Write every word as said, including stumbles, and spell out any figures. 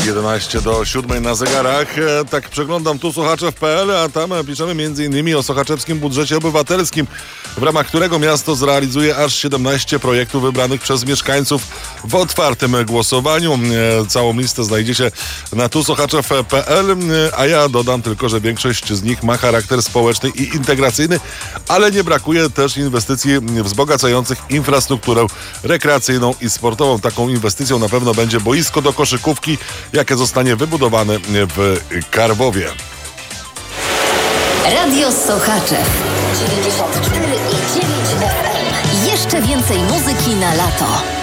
jedenaście do siódmej na zegarach. E, Tak przeglądam tu Sochaczew kropka pe el, a tam piszemy między innymi o sochaczewskim budżecie obywatelskim, w ramach którego miasto zrealizuje aż siedemnaście projektów wybranych przez mieszkańców w otwartym głosowaniu. E, Całą listę znajdziecie na tu sochaczew kropka pe el, e, a ja dodam tylko, że większość z nich ma charakter społeczny i integracyjny, ale nie brakuje też inwestycji wzbogacających infrastrukturę rekreacyjną i sportową. Taką inwestycją na pewno będzie boisko do koszykówki, jakie zostanie wybudowane w Karwowie. Radio Sochaczew dziewięćdziesiąt cztery i dziewięć F M. Jeszcze więcej muzyki na lato.